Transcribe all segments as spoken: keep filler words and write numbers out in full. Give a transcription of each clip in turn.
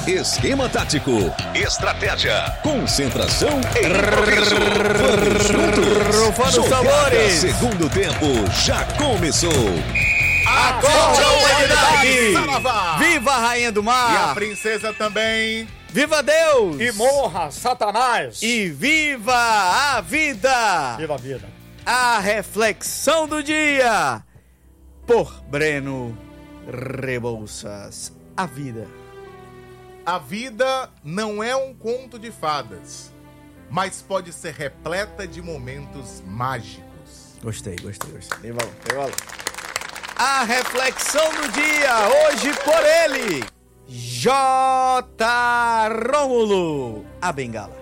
Esquema tático, estratégia, concentração e improviso. Vamos juntos. Rufando os tambores. Segundo tempo já começou. Acorda, humanidade! Viva a Rainha do Mar! E a princesa também. Viva Deus! E morra Satanás! E viva a vida! Viva a vida! A reflexão do dia por Breno Rebouças. A vida. A vida não é um conto de fadas, mas pode ser repleta de momentos mágicos. Gostei, gostei, gostei. Tem valor, tem valor. A reflexão do dia, hoje por ele, J. Rômulo, a bengala.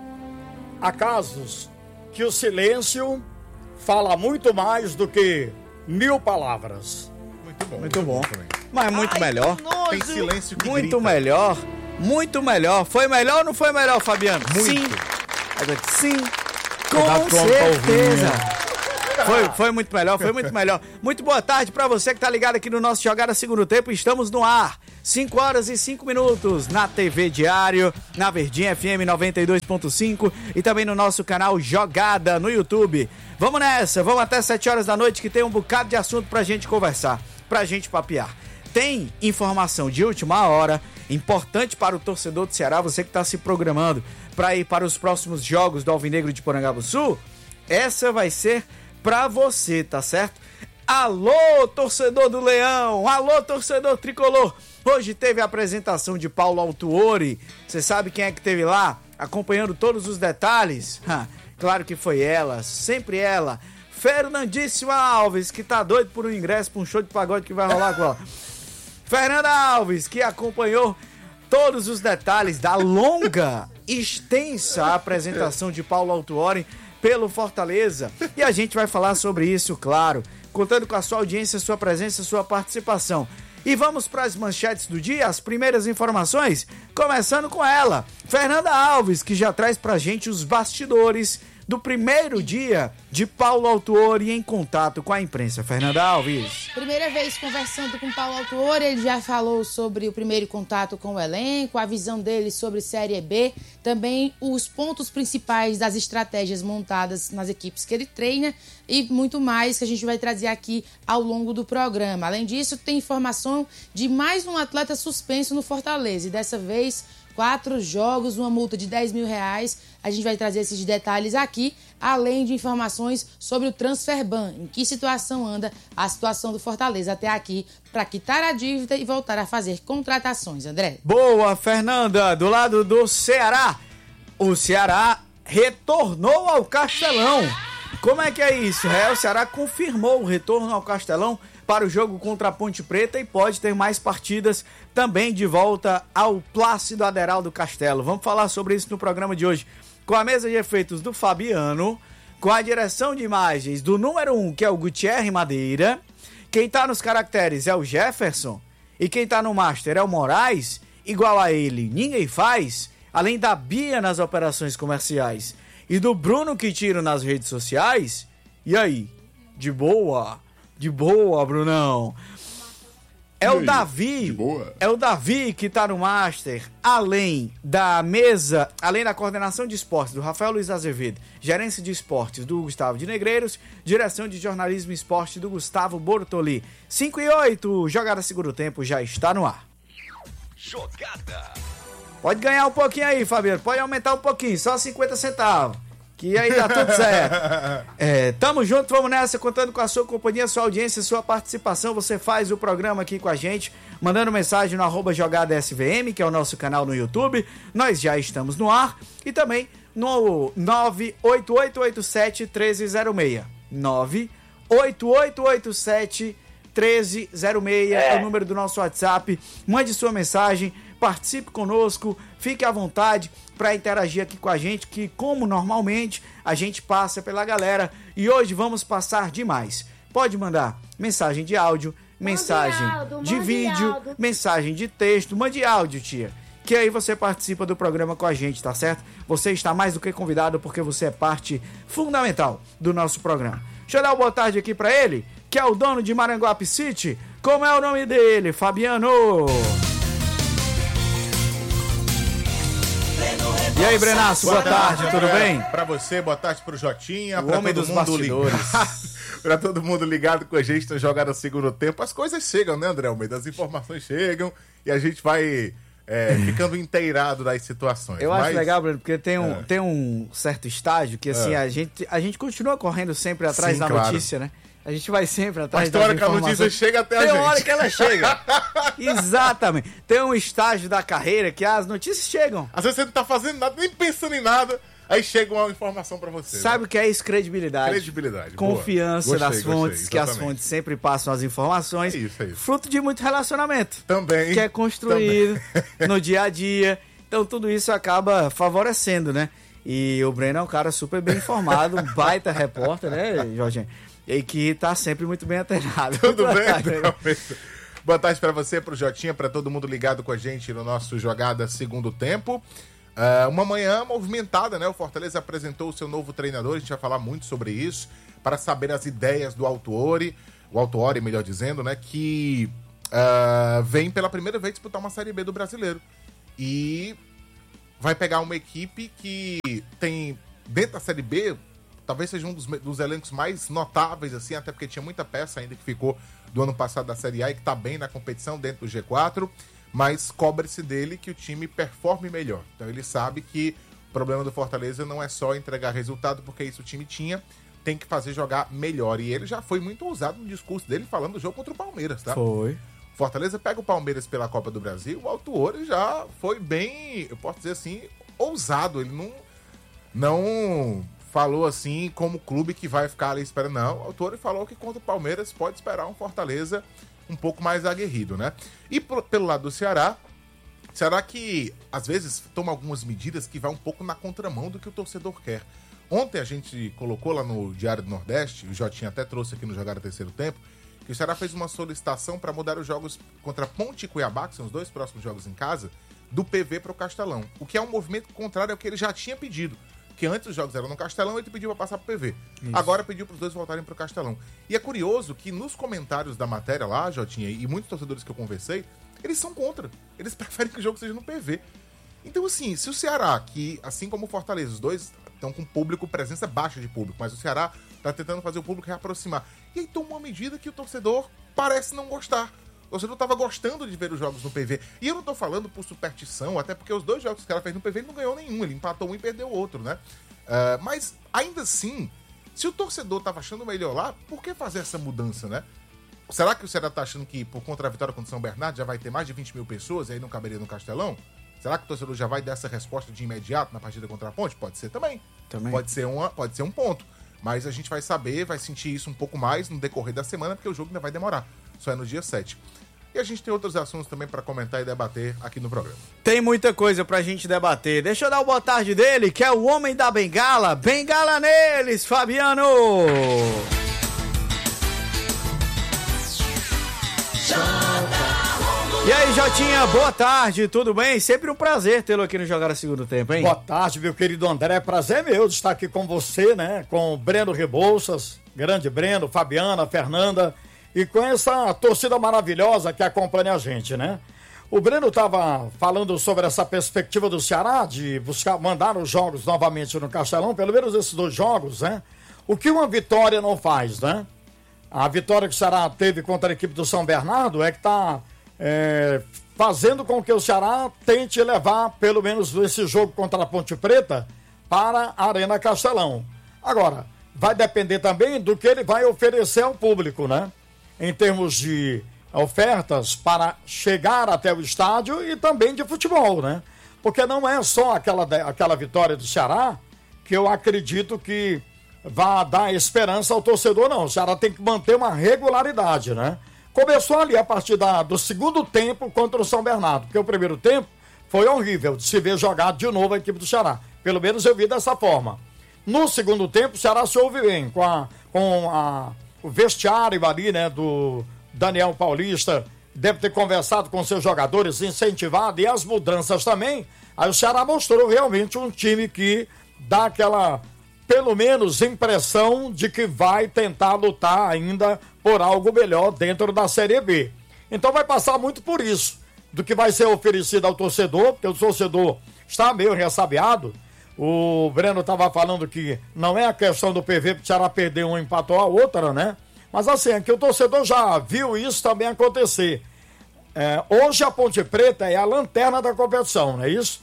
Há casos que o silêncio fala muito mais do que mil palavras. Muito bom. Muito bom. Também. Mas muito Ai, melhor. Tem silêncio que Muito grita. melhor. Muito melhor. Foi melhor ou não foi melhor, Fabiano? Muito. Sim. Agora, sim. Cuidado Com com o certeza. Foi, foi muito melhor, foi muito melhor. Muito boa tarde pra você que tá ligado aqui no nosso Jogada Segundo Tempo. Estamos no ar. cinco horas e cinco minutos na T V Diário, na Verdinha F M noventa e dois ponto cinco e também no nosso canal Jogada no YouTube. Vamos nessa, vamos até sete horas da noite que tem um bocado de assunto pra gente conversar, pra gente papear. Tem informação de última hora, importante para o torcedor do Ceará, você que está se programando para ir para os próximos jogos do Alvinegro de Porangabuçu. Essa vai ser para você, tá certo? Alô, torcedor do Leão! Alô, torcedor tricolor! Hoje teve a apresentação de Paulo Autuori. Você sabe quem é que teve lá, acompanhando todos os detalhes? Ha, claro que foi ela, sempre ela. Fernandíssima Alves, que tá doido por um ingresso para um show de pagode que vai rolar com ela. Fernanda Alves, que acompanhou todos os detalhes da longa, extensa apresentação de Paulo Autuori pelo Fortaleza. E a gente vai falar sobre isso, claro, contando com a sua audiência, sua presença, sua participação. E vamos para as manchetes do dia, as primeiras informações, começando com ela, Fernanda Alves, que já traz pra gente os bastidores do primeiro dia de Paulo Autuori em contato com a imprensa. Fernanda Alves. Primeira vez conversando com Paulo Autuori, ele já falou sobre o primeiro contato com o elenco, a visão dele sobre Série B, também os pontos principais das estratégias montadas nas equipes que ele treina e muito mais que a gente vai trazer aqui ao longo do programa. Além disso, tem informação de mais um atleta suspenso no Fortaleza e dessa vez quatro jogos, uma multa de dez mil reais. A gente vai trazer esses detalhes aqui, além de informações sobre o Transferban, em que situação anda a situação do Fortaleza até aqui, para quitar a dívida e voltar a fazer contratações, André. Boa, Fernanda, do lado do Ceará. O Ceará retornou ao Castelão. Como é que é isso? É, o Ceará confirmou o retorno ao Castelão para o jogo contra a Ponte Preta e pode ter mais partidas também de volta ao Plácido Aderaldo Castelo. Vamos falar sobre isso no programa de hoje com a mesa de efeitos do Fabiano, com a direção de imagens do número um, que é o Gutierre Madeira. Quem tá nos caracteres é o Jefferson e quem tá no master é o Moraes. Igual a ele, ninguém faz, além da Bia nas operações comerciais e do Bruno que tira nas redes sociais. E aí, de boa? De boa, Brunão. É o Davi, é o Davi que tá no Master, além da mesa, além da coordenação de esportes do Rafael Luiz Azevedo, gerência de esportes do Gustavo de Negreiros, direção de jornalismo e esporte do Gustavo Bortoli. cinco e oito, Jogada Segundo Tempo já está no ar. Jogada. Pode ganhar um pouquinho aí, Fabiano, pode aumentar um pouquinho, só cinquenta centavos. Que aí dá tudo certo. É, tamo junto, vamos nessa, contando com a sua companhia, sua audiência, sua participação. Você faz o programa aqui com a gente, mandando mensagem no arroba Jogada S V M, que é o nosso canal no YouTube. Nós já estamos no ar. E também no nove oito oito oito sete um três zero seis. nove oito oito oito sete um três zero seis é o número do nosso WhatsApp. Mande sua mensagem, participe conosco, fique à vontade para interagir aqui com a gente, que como normalmente a gente passa pela galera e hoje vamos passar demais. Pode mandar mensagem de áudio, mensagem áudio, de vídeo, áudio. Mensagem de texto, mande áudio, tia, que aí você participa do programa com a gente, tá certo? Você está mais do que convidado porque você é parte fundamental do nosso programa. Deixa eu dar uma boa tarde aqui para ele, que é o dono de Maranguape City. Como é o nome dele, Fabiano? E aí, Brenaço, boa, boa tarde, tarde, tudo bem? Pra você, boa tarde pro Jotinha, o pra homem todo dos mundo bastidores. ligado. Pra todo mundo ligado com a gente na jogada segundo tempo. As coisas chegam, né, André Almeida? As informações chegam e a gente vai é, ficando inteirado das situações. Eu Mas... acho legal, Bruno, porque tem um, é. tem um certo estágio que, assim, é. a, gente, a gente continua correndo sempre atrás Sim, da claro. notícia, né? A gente vai sempre atrás Mas tem das hora que a notícia chega até a gente. Tem hora que ela chega. Exatamente. Tem um estágio da carreira que as notícias chegam. Às vezes você não tá fazendo nada, nem pensando em nada, aí chega uma informação pra você. Sabe o né? que é isso? Credibilidade. Credibilidade. Confiança gostei, das fontes, gostei, que as fontes sempre passam as informações. É isso, é isso. Fruto de muito relacionamento. Também. Que é construído também. No dia a dia. Então tudo isso acaba favorecendo, né? E o Breno é um cara super bem informado, um baita repórter, né, Jorginho? E que tá sempre muito bem antenado. Tudo bem? Boa tarde pra você, pro Jotinha, pra todo mundo ligado com a gente no nosso Jogada Segundo Tempo. Uh, uma manhã movimentada, né? O Fortaleza apresentou o seu novo treinador, a gente vai falar muito sobre isso, para saber as ideias do Autuori, o Autuori, melhor dizendo, né? Que uh, vem pela primeira vez disputar uma Série B do Brasileiro. E vai pegar uma equipe que tem, dentro da Série B, talvez seja um dos, dos elencos mais notáveis, assim, até porque tinha muita peça ainda que ficou do ano passado da Série A e que tá bem na competição dentro do G quatro, mas cobra-se dele que o time performe melhor. Então ele sabe que o problema do Fortaleza não é só entregar resultado, porque isso o time tinha, tem que fazer jogar melhor. E ele já foi muito ousado no discurso dele falando do jogo contra o Palmeiras, tá? Foi. Fortaleza pega o Palmeiras pela Copa do Brasil, o Autuori já foi bem, eu posso dizer assim, ousado. Ele não, não falou assim como clube que vai ficar ali esperando, não. O Autuori falou que contra o Palmeiras pode esperar um Fortaleza um pouco mais aguerrido, né? E pro, pelo lado do Ceará, será que às vezes toma algumas medidas que vai um pouco na contramão do que o torcedor quer? Ontem a gente colocou lá no Diário do Nordeste, o Jotinha até trouxe aqui no Jogada Terceiro Tempo, que o Ceará fez uma solicitação para mudar os jogos contra Ponte e Cuiabá, que são os dois próximos jogos em casa, do P V para o Castelão. O que é um movimento contrário ao que ele já tinha pedido. Que antes os jogos eram no Castelão, ele pediu para passar para o P V. Isso. Agora pediu para os dois voltarem para o Castelão. E é curioso que nos comentários da matéria lá, Jotinha, e muitos torcedores que eu conversei, eles são contra. Eles preferem que o jogo seja no P V. Então, assim, se o Ceará, que assim como o Fortaleza, os dois estão com público, presença baixa de público, mas o Ceará tá tentando fazer o público reaproximar. E aí toma uma medida que o torcedor parece não gostar. O torcedor tava gostando de ver os jogos no P V. E eu não tô falando por superstição, até porque os dois jogos que o cara fez no P V ele não ganhou nenhum. Ele empatou um e perdeu o outro, né? Uh, mas, ainda assim, se o torcedor tava achando melhor lá, por que fazer essa mudança, né? Será que o Ceará tá achando que por contra a vitória contra o São Bernardo já vai ter mais de vinte mil pessoas e aí não caberia no Castelão? Será que o torcedor já vai dar essa resposta de imediato na partida contra a Ponte? Pode ser também. também. Pode ser uma, pode ser um ponto. Mas a gente vai saber, vai sentir isso um pouco mais no decorrer da semana, porque o jogo ainda vai demorar. Só é no dia sete. E a gente tem outros assuntos também para comentar e debater aqui no programa. Tem muita coisa pra gente debater. Deixa eu dar o boa tarde dele, que é o homem da bengala. Bengala neles, Fabiano! E aí, Jotinha, boa tarde, tudo bem? Sempre um prazer tê-lo aqui no Jogada Segundo Tempo, hein? Boa tarde, meu querido André, prazer meu de estar aqui com você, né? Com o Breno Rebouças, grande Breno, Fabiana, Fernanda e com essa torcida maravilhosa que acompanha a gente, né? O Breno estava falando sobre essa perspectiva do Ceará de buscar, mandar os jogos novamente no Castelão, pelo menos esses dois jogos, né? O que uma vitória não faz, né? A vitória que o Ceará teve contra a equipe do São Bernardo é que está é, fazendo com que o Ceará tente levar, pelo menos esse jogo contra a Ponte Preta, para a Arena Castelão. Agora, vai depender também do que ele vai oferecer ao público, né? Em termos de ofertas para chegar até o estádio e também de futebol, né? Porque não é só aquela, aquela vitória do Ceará que eu acredito que vai dar esperança ao torcedor, não. O Ceará tem que manter uma regularidade, né? Começou ali a partir da, do segundo tempo contra o São Bernardo, porque o primeiro tempo foi horrível de se ver jogado de novo a equipe do Ceará. Pelo menos eu vi dessa forma. No segundo tempo, o Ceará se ouve bem com, a, com a, o vestiário ali, né, do Daniel Paulista. Deve ter conversado com seus jogadores, incentivado, e as mudanças também. Aí o Ceará mostrou realmente um time que dá aquela, pelo menos, impressão de que vai tentar lutar ainda por algo melhor dentro da Série B. Então vai passar muito por isso, do que vai ser oferecido ao torcedor, porque o torcedor está meio ressabiado. O Breno estava falando que não é a questão do P V, porque o Ceará perdeu um, empatou a outra, né? Mas assim, é que o torcedor já viu isso também acontecer. É, hoje a Ponte Preta é a lanterna da competição, não é isso?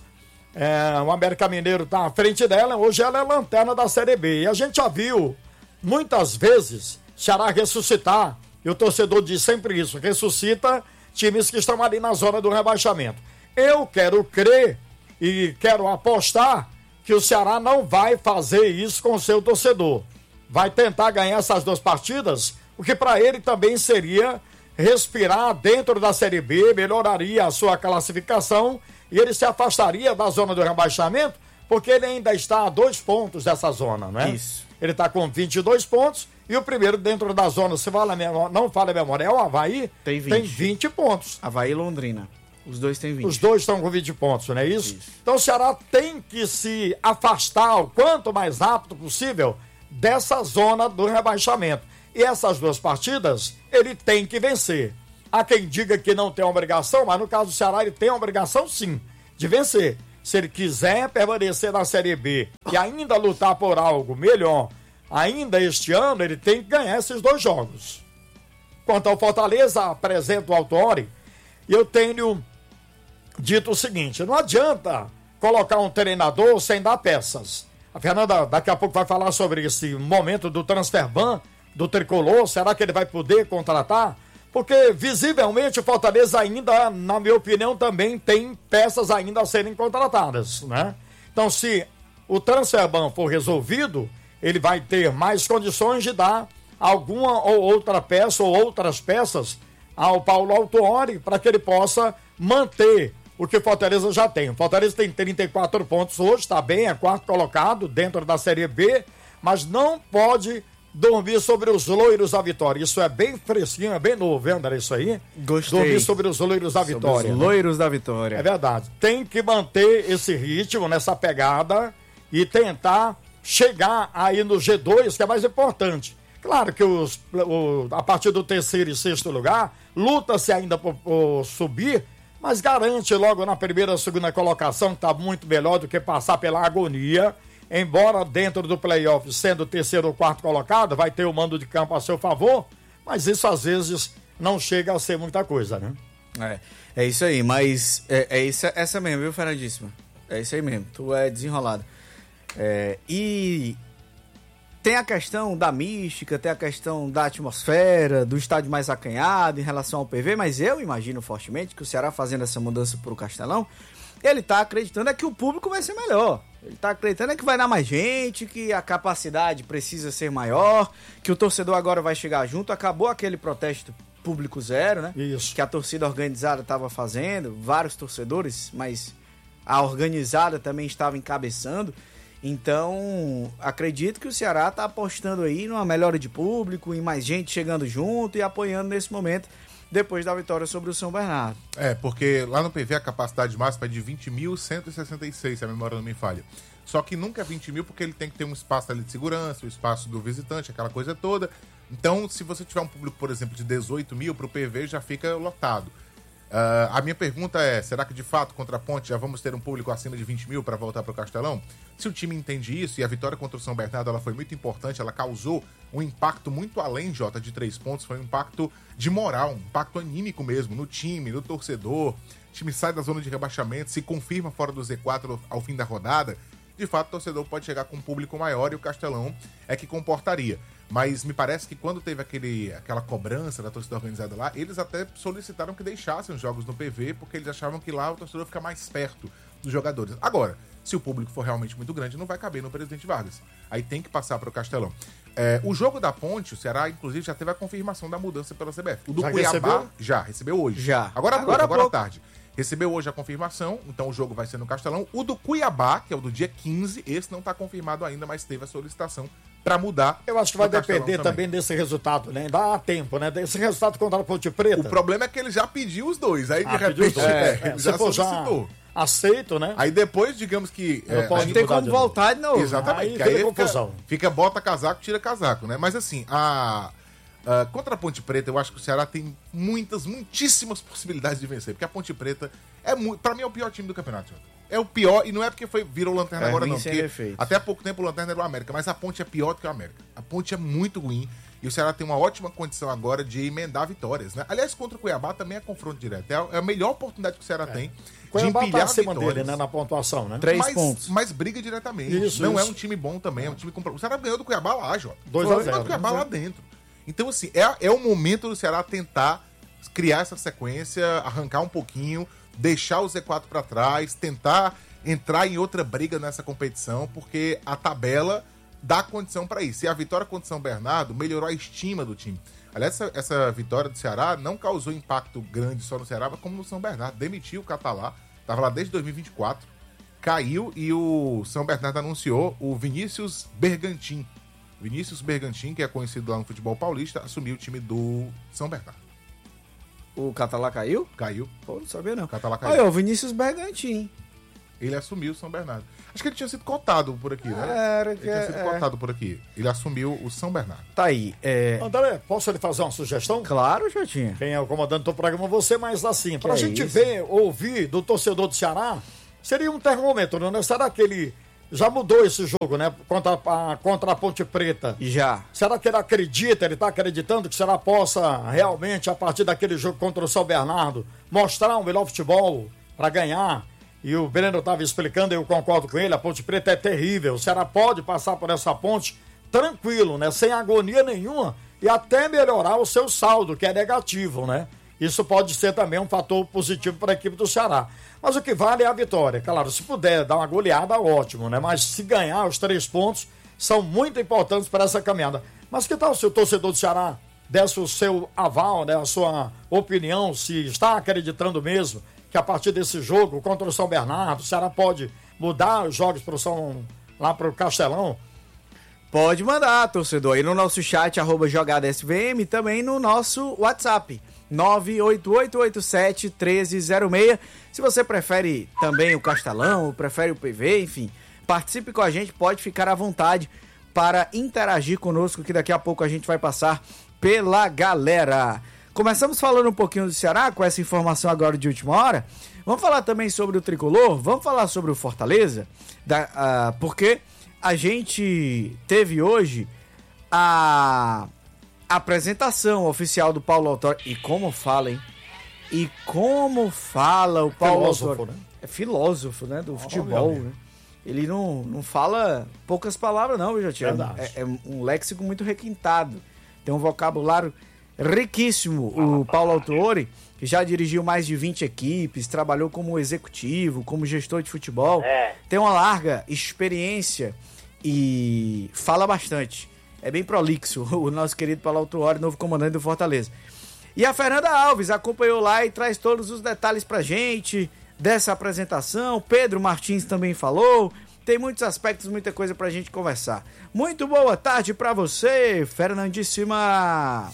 É, o América Mineiro está à frente dela, hoje ela é a lanterna da Série B. E a gente já viu muitas vezes Ceará ressuscitar, e o torcedor diz sempre isso, ressuscita times que estão ali na zona do rebaixamento. Eu quero crer e quero apostar que o Ceará não vai fazer isso com o seu torcedor. Vai tentar ganhar essas duas partidas, o que para ele também seria respirar dentro da Série B, melhoraria a sua classificação e ele se afastaria da zona do rebaixamento, porque ele ainda está a dois pontos dessa zona, não é? Isso. Ele está com vinte e dois pontos e o primeiro dentro da zona, se fala, não fala a memória, é o Avaí, tem vinte. Tem vinte pontos. Avaí e Londrina. Os dois têm vinte. Os dois estão com vinte pontos, não é isso? isso? Então o Ceará tem que se afastar o quanto mais rápido possível dessa zona do rebaixamento. E essas duas partidas, ele tem que vencer. Há quem diga que não tem obrigação, mas no caso do Ceará, ele tem a obrigação sim, de vencer. Se ele quiser permanecer na Série B e ainda lutar por algo melhor, ainda este ano, ele tem que ganhar esses dois jogos. Quanto ao Fortaleza, apresenta o Autori, e eu tenho dito o seguinte, não adianta colocar um treinador sem dar peças. A Fernanda daqui a pouco vai falar sobre esse momento do transfer ban do Tricolor, será que ele vai poder contratar? Porque visivelmente o Fortaleza ainda, na minha opinião, também tem peças ainda a serem contratadas, né? Então se o transfer ban for resolvido, ele vai ter mais condições de dar alguma ou outra peça ou outras peças ao Paulo Autuori para que ele possa manter o que o Fortaleza já tem. O Fortaleza tem trinta e quatro pontos hoje, está bem, é quarto colocado dentro da Série B, mas não pode dormir sobre os loiros da vitória. Isso é bem fresquinho, é bem novo, hein, André, isso aí? Gostei. Dormir sobre os loiros da sobre vitória. Os né? loiros da vitória. É verdade. Tem que manter esse ritmo, nessa pegada e tentar chegar aí no G dois, que é mais importante. Claro que os, o, a partir do terceiro e sexto lugar, luta-se ainda por, por subir, mas garante logo na primeira e segunda colocação, que está muito melhor do que passar pela agonia. Embora dentro do playoff, sendo o terceiro ou quarto colocado, vai ter o mando de campo a seu favor, mas isso às vezes não chega a ser muita coisa, né? É, é isso aí, mas é, é isso, essa mesmo, viu, Fernandíssima? É isso aí mesmo, tu é desenrolado. É, e tem a questão da mística, tem a questão da atmosfera, do estádio mais acanhado em relação ao P V, mas eu imagino fortemente que o Ceará fazendo essa mudança pro Castelão, ele tá acreditando é que o público vai ser melhor. Ele tá acreditando é que vai dar mais gente, que a capacidade precisa ser maior, que o torcedor agora vai chegar junto. Acabou aquele protesto público zero, né? Isso. Que a torcida organizada estava fazendo, vários torcedores, mas a organizada também estava encabeçando. Então, acredito que o Ceará tá apostando aí numa melhora de público, em mais gente chegando junto e apoiando nesse momento, depois da vitória sobre o São Bernardo. É, porque lá no P V a capacidade máxima é de vinte mil cento e sessenta e seis, se a memória não me falha. Só que nunca é vinte mil porque ele tem que ter um espaço ali de segurança, o espaço do visitante, aquela coisa toda. Então, se você tiver um público, por exemplo, de dezoito mil, pro P V já fica lotado. Uh, a minha pergunta é, será que de fato contra a Ponte já vamos ter um público acima de vinte mil para voltar para o Castelão? Se o time entende isso, e a vitória contra o São Bernardo ela foi muito importante, ela causou um impacto muito além, Jota, de três pontos, foi um impacto de moral, um impacto anímico mesmo, no time, no torcedor. O time sai da zona de rebaixamento, se confirma fora do Z quatro ao fim da rodada. De fato, o torcedor pode chegar com um público maior e o Castelão é que comportaria. Mas me parece que quando teve aquele, aquela cobrança da torcida organizada lá, eles até solicitaram que deixassem os jogos no P V, porque eles achavam que lá o torcedor fica mais perto dos jogadores. Agora, se o público for realmente muito grande, não vai caber no Presidente Vargas. Aí tem que passar para o Castelão. É, o jogo da Ponte, o Ceará, inclusive, já teve a confirmação da mudança pela C B F. O do já Cuiabá, recebeu? já, recebeu hoje. Já. Agora, Agora pouco, agora à pouco. tarde. Recebeu hoje a confirmação, então o jogo vai ser no Castelão. O do Cuiabá, que é o do dia quinze, esse não está confirmado ainda, mas teve a solicitação para mudar. Eu acho que vai no Castelão depender também. também desse resultado, né? Dá tempo, né? Desse resultado contra a Ponte Preta. O problema é que ele já pediu os dois, aí de Ah, pediu os repente dois. é, É, ele se já for já solicitou. aceito, né? Aí depois, digamos que... Não é, pode a gente- Tem mudar como de novo. voltar de novo. Exatamente, Aí que aí fica fica, confusão. fica bota casaco, tira casaco, né? Mas assim, a, a- contra a Ponte Preta, eu acho que o Ceará tem muitas, muitíssimas possibilidades de vencer, porque a Ponte Preta, é mu- pra mim, é o pior time do campeonato. é o pior, e não é porque foi, virou Lanterna É agora, ruim não. sem Porque defeitos. até há pouco tempo o Lanterna era o América, mas a Ponte é pior do que o América. A Ponte é muito ruim. E o Ceará tem uma ótima condição agora de emendar vitórias, né? Aliás, contra o Cuiabá também é confronto direto. É a melhor oportunidade que o Ceará tem de Cuiabá tá empilhar acima vitórias. dele, né, na pontuação, né? Três mas, pontos. mas briga diretamente. Isso, não isso. é um time bom também, é um time com... O Ceará ganhou do Cuiabá lá, Jô. dois Foi a ganhou zero, do Cuiabá né? lá dentro. Então, assim, é, é o momento do Ceará tentar criar essa sequência, arrancar um pouquinho, deixar o Z quatro pra trás, tentar entrar em outra briga nessa competição, porque a tabela dá condição pra isso. E a vitória contra o São Bernardo melhorou a estima do time. Aliás, essa, essa vitória do Ceará não causou impacto grande só no Ceará, mas como no São Bernardo. Demitiu o Catalá, estava lá desde dois mil e vinte e quatro, caiu e o São Bernardo anunciou o Vinícius Bergantin. Vinícius Bergantin, que é conhecido lá no futebol paulista, assumiu o time do São Bernardo. O Catalá caiu? Caiu. Pô, não sabia não. O Catalá caiu. Olha, o Vinícius Bergantin. Ele assumiu o São Bernardo. Acho que ele tinha sido cotado por aqui, né? Era Ele que tinha sido é. cotado por aqui. Ele assumiu o São Bernardo. Tá aí. É... André, posso lhe fazer uma sugestão? Claro, Jotinha. Quem é o comandante do programa, você, mas assim, pra Que é gente isso? ver, ouvir do torcedor do Ceará, seria um termômetro, né? Será que ele já mudou esse jogo, né? Contra a, contra a Ponte Preta. Já. Será que ele acredita, ele está acreditando que o Ceará possa realmente, a partir daquele jogo contra o São Bernardo, mostrar um melhor futebol para ganhar? E o Breno estava explicando, eu concordo com ele, a Ponte Preta é terrível. O Ceará pode passar por essa ponte tranquilo, né? Sem agonia nenhuma e até melhorar o seu saldo, que é negativo, né? Isso pode ser também um fator positivo para a equipe do Ceará. Mas o que vale é a vitória. Claro, se puder dar uma goleada, ótimo, né? Mas se ganhar, os três pontos são muito importantes para essa caminhada. Mas que tal se o torcedor do Ceará desse o seu aval, né? A sua opinião, se está acreditando mesmo que a partir desse jogo contra o São Bernardo, o Ceará pode mudar os jogos pro São, lá para o Castelão? Pode mandar, torcedor, aí no nosso chat, arroba jogada S V M, e também no nosso WhatsApp, nove oito oito oito sete um três zero seis. Se você prefere também o Castelão, ou prefere o P V, enfim, participe com a gente, pode ficar à vontade para interagir conosco, que daqui a pouco a gente vai passar pela galera. Começamos falando um pouquinho do Ceará, com essa informação agora de última hora. Vamos falar também sobre o Tricolor, vamos falar sobre o Fortaleza, da, uh, porque a gente teve hoje a apresentação oficial do Paulo Autori. E como fala, hein? E como fala o Paulo Filósofo, Autori. né? É filósofo, né? Do Oh, futebol, meu né? Ele não, não fala poucas palavras, não, viu, Jotinho? Verdade. É, é um léxico muito requintado. Tem um vocabulário riquíssimo. O Paulo Autori, que já dirigiu mais de vinte equipes, trabalhou como executivo, como gestor de futebol, É. tem uma larga experiência e fala bastante. É bem prolixo, o nosso querido Paulo Autori, novo comandante do Fortaleza. E a Fernanda Alves acompanhou lá e traz todos os detalhes pra gente dessa apresentação. Pedro Martins também falou. Tem muitos aspectos, muita coisa pra gente conversar. Muito boa tarde pra você, Fernandíssima.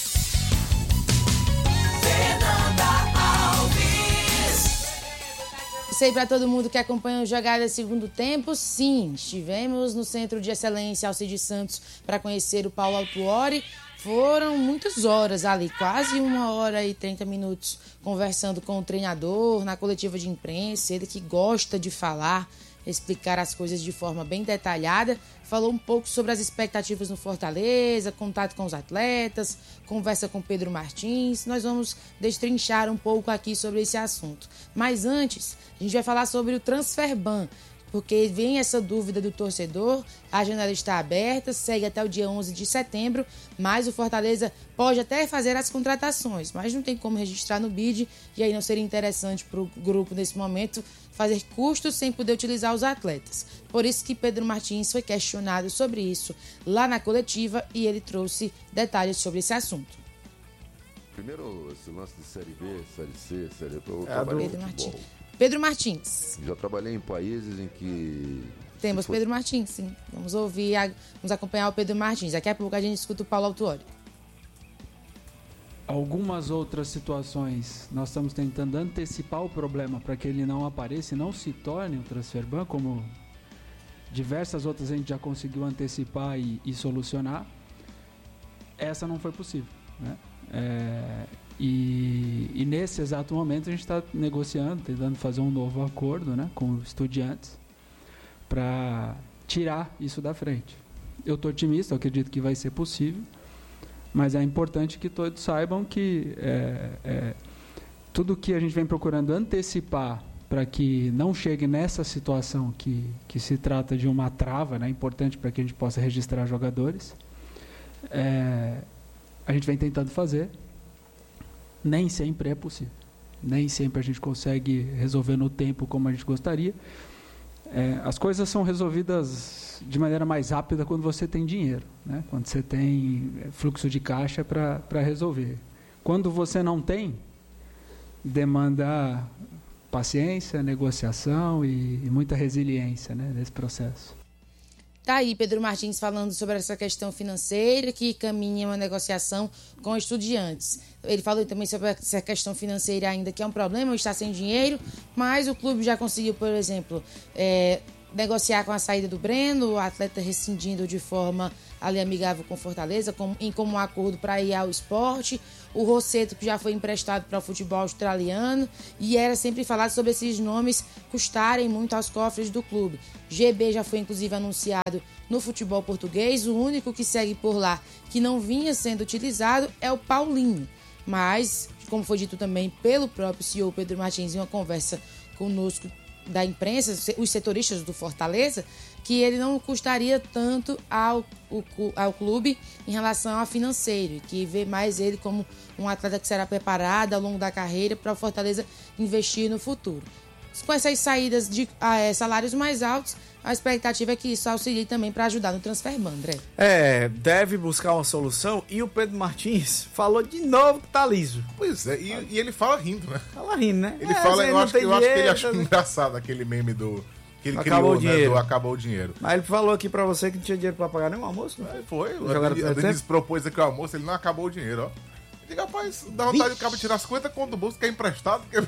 Sei para todo mundo que acompanha o Jogada Segundo Tempo, sim, estivemos no Centro de Excelência Alcides Santos para conhecer o Paulo Autuori. Foram muitas horas ali, quase uma hora e trinta minutos, conversando com o treinador, na coletiva de imprensa, ele que gosta de falar, explicar as coisas de forma bem detalhada. Falou um pouco sobre as expectativas no Fortaleza, contato com os atletas, conversa com Pedro Martins. Nós vamos destrinchar um pouco aqui sobre esse assunto. Mas antes, a gente vai falar sobre o Transferban, porque vem essa dúvida do torcedor. A janela está aberta, segue até o dia onze de setembro, mas o Fortaleza pode até fazer as contratações, mas não tem como registrar no B I D, e aí não seria interessante para o grupo nesse momento fazer custos sem poder utilizar os atletas. Por isso que Pedro Martins foi questionado sobre isso lá na coletiva e ele trouxe detalhes sobre esse assunto. Primeiro, esse lance de Série B, Série C, Série B, eu É, trabalhei Pedro no Martins. futebol. Pedro Martins. Já trabalhei em países em que... Temos se for- Pedro Martins, sim. Vamos ouvir, a- vamos acompanhar o Pedro Martins. Daqui a pouco a gente escuta o Paulo Autuori. Algumas outras situações nós estamos tentando antecipar o problema para que ele não apareça e não se torne um transferban, como diversas outras a gente já conseguiu antecipar e, e solucionar. Essa não foi possível, né? É, E, e nesse exato momento a gente está negociando, tentando fazer um novo acordo, né, com os Estudiantes para tirar isso da frente. Eu estou otimista, eu acredito que vai ser possível, mas é importante que todos saibam que é, é, tudo que a gente vem procurando antecipar para que não chegue nessa situação que, que se trata de uma trava, né, importante para que a gente possa registrar jogadores, é, a gente vem tentando fazer. Nem sempre é possível. Nem sempre a gente consegue resolver no tempo como a gente gostaria. É, as coisas são resolvidas de maneira mais rápida quando você tem dinheiro, né? Quando você tem fluxo de caixa para resolver. Quando você não tem, demanda paciência, negociação e, e muita resiliência, né, nesse processo. Tá aí Pedro Martins falando sobre essa questão financeira que caminha uma negociação com Estudiantes. Ele falou também sobre essa questão financeira ainda, que é um problema, está sem dinheiro, mas o clube já conseguiu, por exemplo, é, negociar com a saída do Breno, o atleta rescindindo de forma ali amigável com Fortaleza, com, em comum acordo para ir ao esporte. O Rosseto, que já foi emprestado para o futebol australiano, e era sempre falado sobre esses nomes custarem muito aos cofres do clube. G B já foi inclusive anunciado no futebol português, o único que segue por lá que não vinha sendo utilizado é o Paulinho. Mas, como foi dito também pelo próprio C E O Pedro Martins em uma conversa conosco da imprensa, os setoristas do Fortaleza, que ele não custaria tanto ao, ao clube em relação ao financeiro, que vê mais ele como um atleta que será preparado ao longo da carreira para o Fortaleza investir no futuro. Com essas saídas de ah, salários mais altos, a expectativa é que isso auxilie também para ajudar no transferban, André. É, deve buscar uma solução, e o Pedro Martins falou de novo que tá liso. Pois é, e, e ele fala rindo, né? Fala rindo, né? Ele é, fala, eu, acho que, eu acho que ele achou tá... engraçado aquele meme do... que ele acabou criou, o dinheiro. Né, do acabou o dinheiro. Mas ele falou aqui pra você que não tinha dinheiro pra pagar nenhum almoço, não é, foi? O A Denise propôs aqui o almoço, ele não acabou o dinheiro, ó. Diga, rapaz, dá vontade de tirar cinquenta conto do bolso que é emprestado. Que...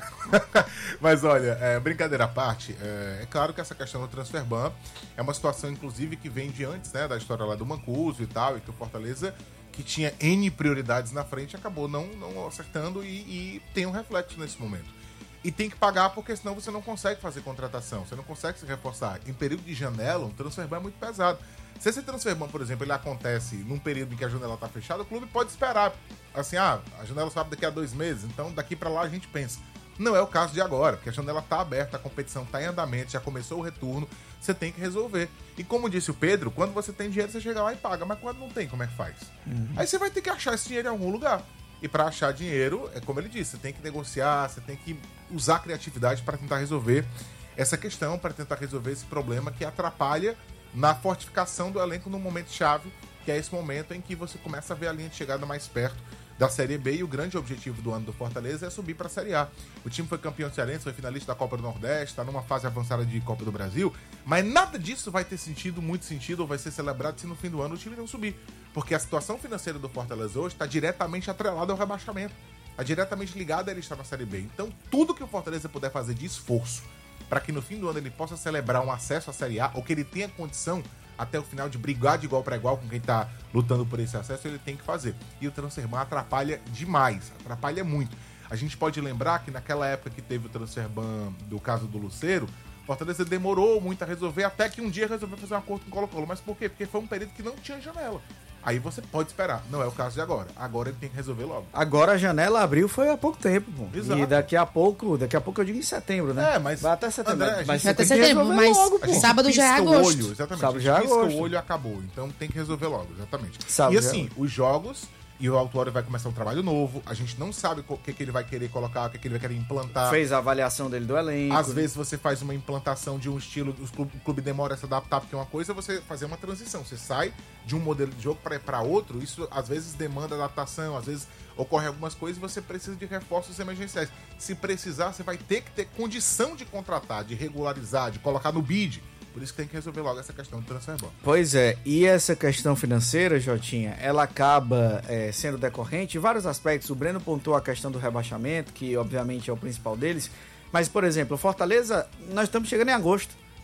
Mas olha, é, brincadeira à parte, é, é claro que essa questão do transferban é uma situação, inclusive, que vem de antes, né, da história lá do Mancuso e tal, e que o Fortaleza, que tinha N prioridades na frente, acabou não, não acertando e, e tem um reflexo nesse momento. E tem que pagar, porque senão você não consegue fazer contratação, você não consegue se reforçar. Em período de janela, um transferban é muito pesado. Se esse transferban, por exemplo, ele acontece num período em que a janela está fechada, o clube pode esperar. Assim, ah, a janela só abre daqui a dois meses, então daqui para lá a gente pensa. Não é o caso de agora, porque a janela está aberta, a competição está em andamento, já começou o retorno, você tem que resolver. E como disse o Pedro, quando você tem dinheiro, você chega lá e paga, mas quando não tem, como é que faz? Uhum. Aí você vai ter que achar esse dinheiro em algum lugar. E para achar dinheiro, é como ele disse, você tem que negociar, você tem que usar a criatividade para tentar resolver essa questão, para tentar resolver esse problema que atrapalha na fortificação do elenco no momento chave, que é esse momento em que você começa a ver a linha de chegada mais perto da Série B, e o grande objetivo do ano do Fortaleza é subir para a Série A. O time foi campeão cearense, foi finalista da Copa do Nordeste, está numa fase avançada de Copa do Brasil, mas nada disso vai ter sentido, muito sentido, ou vai ser celebrado se no fim do ano o time não subir. Porque a situação financeira do Fortaleza hoje está diretamente atrelada ao rebaixamento. Está diretamente ligada a ele estar na Série B. Então, tudo que o Fortaleza puder fazer de esforço para que no fim do ano ele possa celebrar um acesso à Série A, ou que ele tenha condição até o final de brigar de igual para igual com quem está lutando por esse acesso, ele tem que fazer. E o transferban atrapalha demais, atrapalha muito. A gente pode lembrar que naquela época que teve o transferban do caso do Lucero, Fortaleza demorou muito a resolver, até que um dia resolveu fazer um acordo com o Colo-Colo. Mas por quê? Porque foi um período que não tinha janela. Aí você pode esperar. Não é o caso de agora. Agora ele tem que resolver logo. Agora a janela abriu foi há pouco tempo, pô. Exato. E daqui a pouco, daqui a pouco eu digo em setembro, né? É, mas... Vai até setembro. André, mas vai até setembro, mas logo, sábado já é agosto. Olho, exatamente. Sábado já é pisca agosto. o olho e acabou. Então tem que resolver logo, exatamente. Sábado e assim, já... os jogos... E o Autuori vai começar um trabalho novo. A gente não sabe o que, que ele vai querer colocar, o que, que ele vai querer implantar. Fez a avaliação dele do elenco. Às vezes você faz uma implantação de um estilo, o clube, o clube demora a se adaptar, porque uma coisa é você fazer uma transição. Você sai de um modelo de jogo para outro, isso às vezes demanda adaptação, às vezes ocorre algumas coisas e você precisa de reforços emergenciais. Se precisar, você vai ter que ter condição de contratar, de regularizar, de colocar no bid. Por isso que tem que resolver logo essa questão do transferban. Pois é, e essa questão financeira, Jotinha, ela acaba é, sendo decorrente em vários aspectos. O Breno pontuou a questão do rebaixamento, que obviamente é o principal deles. Mas, por exemplo, o Fortaleza, nós estamos chegando em agosto.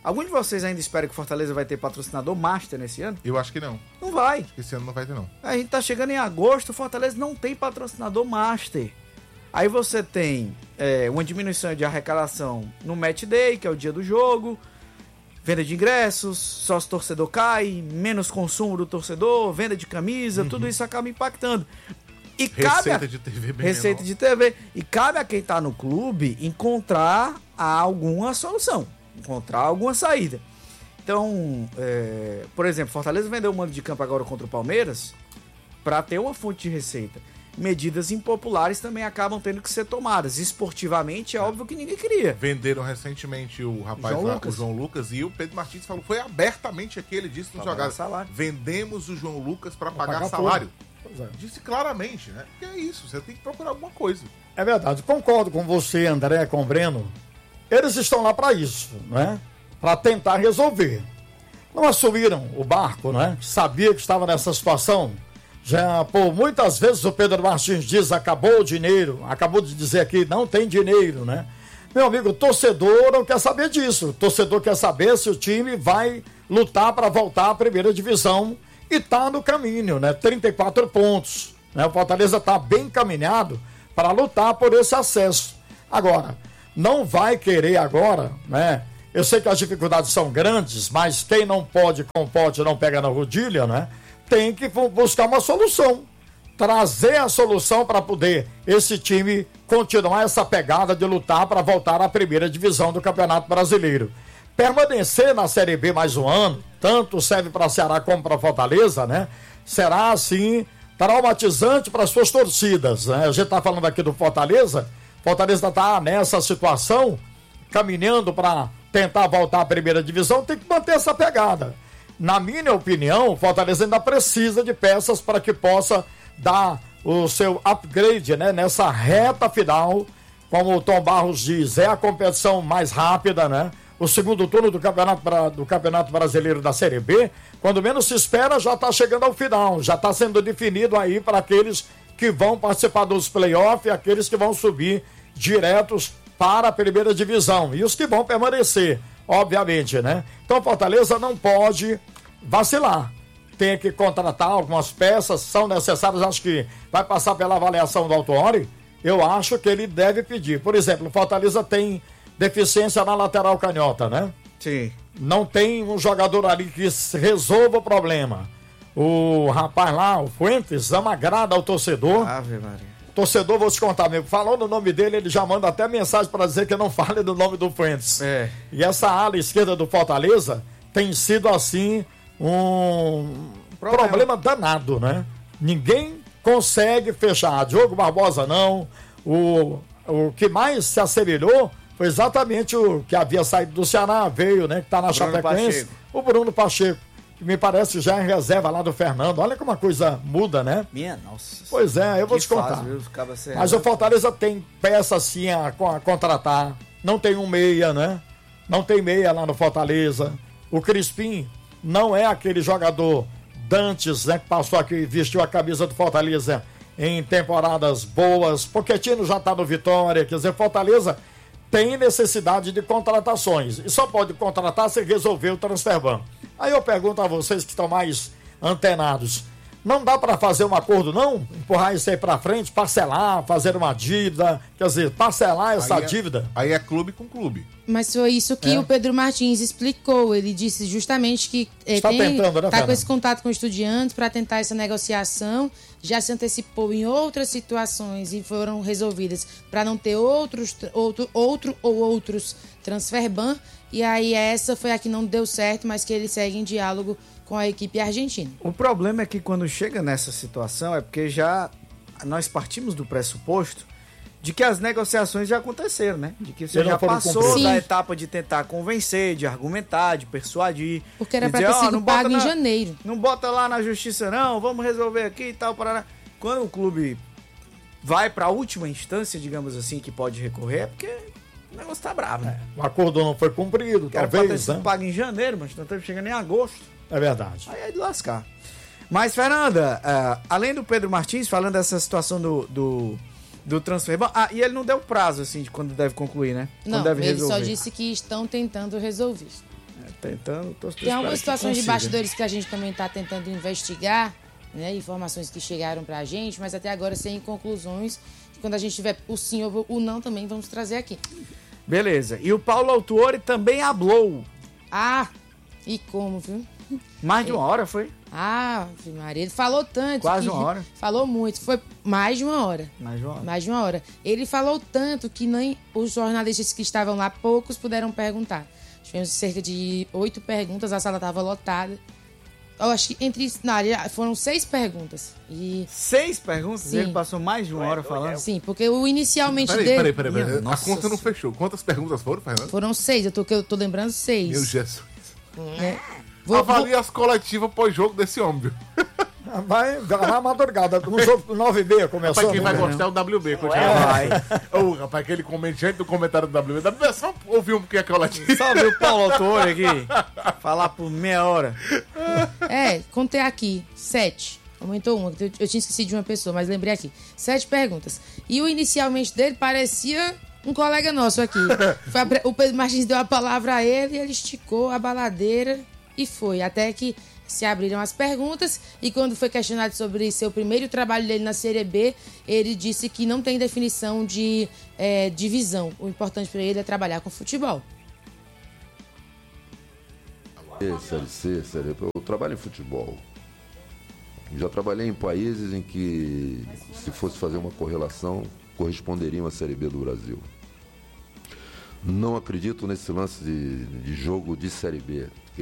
Algum de vocês ainda espera que o Fortaleza vai ter patrocinador master nesse ano? Eu acho que não. Não vai. Esse ano não vai ter, não. A gente tá chegando em agosto, o Fortaleza não tem patrocinador master. Aí você tem é, uma diminuição de arrecadação no Match Day, que é o dia do jogo, venda de ingressos, sócio torcedor cai, menos consumo do torcedor, venda de camisa, uhum. tudo isso acaba impactando. E Receita cabe a... de T V bem Receita menor. de T V. E cabe a quem tá no clube encontrar alguma solução, encontrar alguma saída. Então, é... por exemplo, Fortaleza vendeu o mando de campo agora contra o Palmeiras para ter uma fonte de receita. Medidas impopulares também acabam tendo que ser tomadas. Esportivamente, é óbvio que ninguém queria. Venderam recentemente o rapaz João lá, Lucas. o João Lucas, e o Pedro Martins falou, foi abertamente aqui, ele disse no Pra jogado, pagar salário. vendemos o João Lucas para Pra pagar, pagar salário. Pois é. Disse claramente, né? Porque é isso, você tem que procurar alguma coisa. É verdade, concordo com você, André, com o Breno. Eles estão lá para isso, né? Para tentar resolver. Não assumiram o barco, né? Sabia que estava nessa situação. Já, por muitas vezes o Pedro Martins diz, acabou o dinheiro, acabou de dizer aqui, não tem dinheiro, né? Meu amigo, o torcedor não quer saber disso. O torcedor quer saber se o time vai lutar para voltar à primeira divisão e está no caminho, né? trinta e quatro pontos. Né? O Fortaleza está bem encaminhado para lutar por esse acesso. Agora, não vai querer agora, né? Eu sei que as dificuldades são grandes, mas quem não pode com pote não pega na rodilha, né? Tem que buscar uma solução, trazer a solução para poder esse time continuar essa pegada de lutar para voltar à primeira divisão do Campeonato Brasileiro. Permanecer na Série B mais um ano, tanto serve para Ceará como para Fortaleza, né? Será, assim, traumatizante para as suas torcidas, né? A gente está falando aqui do Fortaleza, Fortaleza está nessa situação, caminhando para tentar voltar à primeira divisão, tem que manter essa pegada. Na minha opinião, o Fortaleza ainda precisa de peças para que possa dar o seu upgrade, né, nessa reta final. Como o Tom Barros diz, é a competição mais rápida, né? O segundo turno do Campeonato, do Campeonato Brasileiro da Série B, quando menos se espera, já está chegando ao final, já está sendo definido aí para aqueles que vão participar dos playoffs e aqueles que vão subir diretos para a primeira divisão e os que vão permanecer, obviamente, né? Então Fortaleza não pode vacilar, tem que contratar algumas peças, são necessárias, acho que vai passar pela avaliação do Autuori, eu acho que ele deve pedir. Por exemplo, Fortaleza tem deficiência na lateral canhota, né? Sim. Não tem um jogador ali que resolva o problema. O rapaz lá, o Fuentes, não agrada ao torcedor. Ave Maria. Torcedor, vou te contar, amigo, falando o nome dele, ele já manda até mensagem para dizer que eu não fale do nome do Fuentes. É. E essa ala esquerda do Fortaleza tem sido, assim, um problema, problema danado, né? Ninguém consegue fechar. Diogo Barbosa não. O, o que mais se assemelhou foi exatamente o que havia saído do Ceará, veio, né? Que tá na Chapecoense. O Bruno Pacheco, que me parece já em reserva lá do Fernando. Olha como a coisa muda, né? Minha nossa. Pois é, eu vou Que te contar. fase, viu? Ficava sem- Mas o Fortaleza tem peça assim a, a contratar. Não tem um meia, né? Não tem meia lá no Fortaleza. O Crispim não é aquele jogador Dantes, né? Que passou aqui e vestiu a camisa do Fortaleza em temporadas boas. Pochettino já tá no Vitória. Quer dizer, Fortaleza tem necessidade de contratações. E só pode contratar se resolver o transferban. Aí eu pergunto a vocês que estão mais antenados. Não dá para fazer um acordo, não? Empurrar isso aí para frente, parcelar, fazer uma dívida. Quer dizer, parcelar essa Aí é- dívida. Aí é clube com clube. Mas foi isso que É. o Pedro Martins explicou. Ele disse justamente que eh, Está tem, tentando, né, tá com Fernando? esse contato com estudiantes para tentar essa negociação. Já se antecipou em outras situações e foram resolvidas para não ter outros, outro, outro ou outros transferban. E aí essa foi a que não deu certo, mas que ele segue em diálogo com a equipe argentina. O problema é que quando chega nessa situação é porque já nós partimos do pressuposto de que as negociações já aconteceram, né? De que você E não já foram passou cumpridas. da Sim. etapa de tentar convencer, de argumentar, de persuadir. Porque era de para dizer, ter "Ó, sido não bota pago em na- janeiro. Não bota lá na justiça não, vamos resolver aqui e tal, parará. Quando o clube vai para a última instância, digamos assim, que pode recorrer, é porque o negócio tá bravo, né? O acordo não foi cumprido, Que era pra ter talvez, sido né? pago em janeiro, mas não estamos chegando em agosto. É verdade. Aí é de lascar. Mas, Fernanda, ah, além do Pedro Martins, falando dessa situação do, do, do transfer... Ah, e ele não deu prazo, assim, de quando deve concluir, né? Quando Não, deve ele resolver. só disse que estão tentando resolver. Tentando, tô, tô Tem algumas situações de consiga. bastidores que a gente também está tentando investigar, né? Informações que chegaram pra gente, mas até agora sem conclusões. Quando a gente tiver o sim ou o não, também vamos trazer aqui. Beleza. E o Paulo Autuori também hablou. Ah, e como, viu? Mais de uma hora, foi? Ah, Maria, ele falou tanto. Quase que- uma hora. Falou muito, foi mais de uma hora. Mais de uma hora. Mais de uma hora. Ele falou tanto que nem os jornalistas que estavam lá, poucos puderam perguntar. Tivemos cerca de oito perguntas, a sala estava lotada. Eu acho que entre na área foram seis perguntas. E Seis perguntas? Sim. Ele passou mais de uma hora falando. sim, porque o inicialmente Peraí, dele peraí, peraí, peraí. A Nossa conta não Senhora. fechou. Quantas perguntas foram, Fernando? foram seis. Eu tô, que eu tô lembrando seis. Meu Jesus. né? Vou, vou, Avalie as coletivas pós-jogo desse homem, viu? Vai na madrugada, no jogo nove e meia começou. Rapaz, quem vai né? gostar é o W B. Quando Vai. Ô, rapaz, aquele comentante do comentário do W B. W B, só ouvir um que é coletiva. Só viu o Paulo Autuori aqui falar por meia hora. É, contei aqui, sete. Aumentou uma, eu, eu tinha esquecido de uma pessoa, mas lembrei aqui. Sete perguntas. E o inicialmente dele parecia um colega nosso aqui. Foi a pre- o Pedro Martins deu a palavra a ele, ele esticou a baladeira e foi. Até que se abriram as perguntas e quando foi questionado sobre seu primeiro trabalho dele na Série B, ele disse que não tem definição de é, divisão. O importante para ele é trabalhar com futebol. Série C, Série B. Eu trabalho em futebol. Já trabalhei em países em que, se fosse fazer uma correlação, corresponderiam à Série B do Brasil. Não acredito nesse lance de, de jogo de Série B.